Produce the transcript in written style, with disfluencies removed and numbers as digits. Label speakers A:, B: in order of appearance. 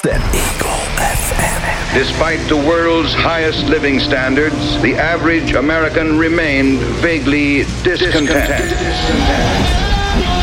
A: Eagle FM.
B: Despite the world's highest living standards, the average American remained vaguely discontent.